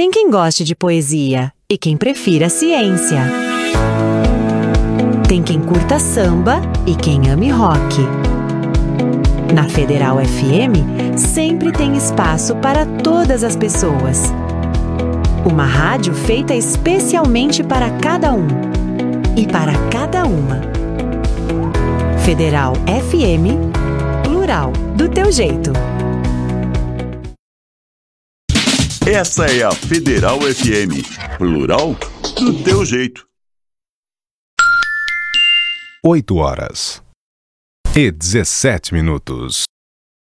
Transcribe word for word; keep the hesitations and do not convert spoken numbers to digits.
Tem quem goste de poesia e quem prefira ciência. Tem quem curta samba e quem ame rock. Na Federal F M, sempre tem espaço para todas as pessoas. Uma rádio feita especialmente para cada um e para cada uma. Federal F M, plural, do teu jeito. Essa é a Federal F M, plural, do teu jeito. oito horas e dezessete minutos.